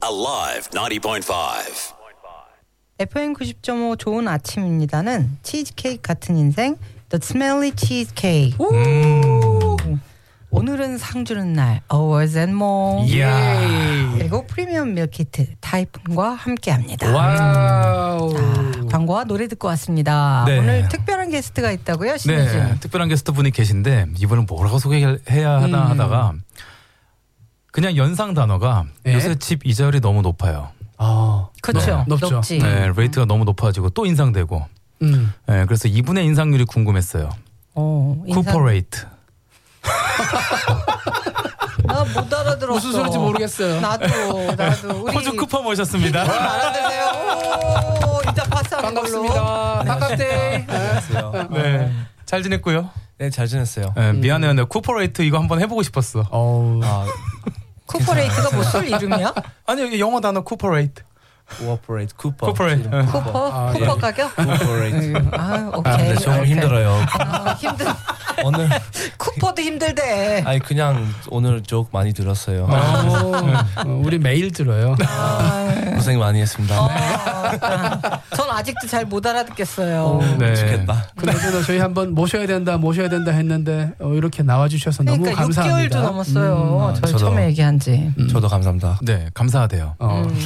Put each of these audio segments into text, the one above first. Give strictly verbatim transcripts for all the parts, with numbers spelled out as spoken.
Alive ninety point five. 에프엠 구십 점 오 좋은 아침입니다는 치즈케이크 같은 인생 The Smelly Cheesecake. 음. 오늘은 상 주는 날 Awards and More. 예. 그리고 프리미엄 밀키트 타이푼과 함께합니다. 와우. 자, 광고와 노래 듣고 왔습니다. 네. 오늘 특별한 게스트가 있다고요, 신혜진? 네, 특별한 게스트 분이 계신데 이번엔 뭐라고 소개해야 하나 음. 하다가 그냥 연상 단어가 네. 요새 집 이자율이 너무 높아요. 아, 그렇죠. 높죠. 높지. 네, 레이트가 너무 높아지고 또 인상되고. 음. 네, 그래서 이분의 인상률이 궁금했어요. 어, 인상... 쿠퍼 레이트. 나 못 알아들었어. 무슨 소리인지 모르겠어요. 나도 나도. 우리 호주 쿠퍼 모셨습니다. 알아드세요. 오, 이따 파스하는 반갑습니다. 반갑대. 안녕하세요. 네, 잘 지냈고요. 네, 잘 지냈어요. 네, 미안해요. 내가 쿠퍼 레이트 이거 한번 해보고 싶었어. 어우. 아, 쿠퍼레이트가 뭐 술 이름이야? 아니 영어 단어 쿠퍼 레이트. 코퍼레이트, 쿠퍼. 쿠퍼 레이트. 네. 쿠퍼? 아, 쿠퍼 예. 가격? 코퍼레이트. 아, 오케이. 아, 네, 좀 오케이. 힘들어요. 아, 힘들. 오늘 쿠퍼도 힘들대. 아니 그냥 오늘 쪽 많이 들었어요. 어, 우리 매일 들어요. 고생 많이 했습니다. 어, 아, 전 아직도 잘 못 알아듣겠어요. 네. 죽겠다. 그나저나 저희 한번 모셔야 된다, 모셔야 된다 했는데 어, 이렇게 나와주셔서 너무 그러니까 감사합니다. 육 개월도 넘었어요. 음, 저희 저도. 처음에 얘기한 지. 저도 감사합니다. 네, 감사하대요. 어. 음.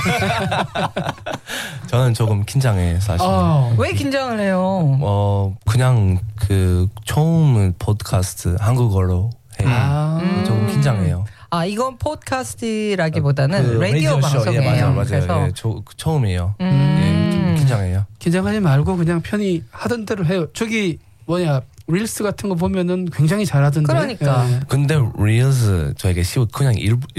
저는 조금 긴장해 사실. 어. 왜 긴장을 해요? 어 그냥 그 처음 팟캐스트 한국어로 해요. 아. 조금 긴장해요. 아, 이건 팟캐스트라기보다는 그 라디오 쇼. 방송이에요. 예, 맞아요, 맞아요. 그래서 예, 저, 처음이에요. 음. 예, 좀 긴장해요. 긴장하지 말고 그냥 편히 하던 대로 해요. 저기 뭐냐 릴스 같은 거 보면은 굉장히 잘하던데. 그러니까. 예. 근데 릴스 저에게 쉬워 그냥 일